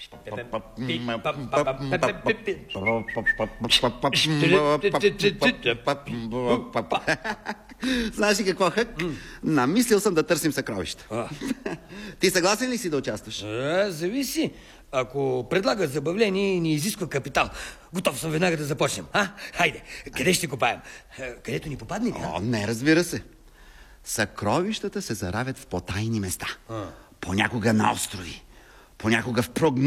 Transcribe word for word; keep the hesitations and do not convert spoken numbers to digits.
Знаеш ли какво, Хък? Намислил съм да търсим съкровища. Ти съгласен ли си да участваш? А, зависи. Ако предлагат забавление и ни изисква капитал, готов съм веднага да започнем. А? Хайде, къде ще копаем? Където ни попадне ли? О, не, разбира се. Съкровищата се заравят в потайни места. А. Понякога на острови, понякога в прогнозни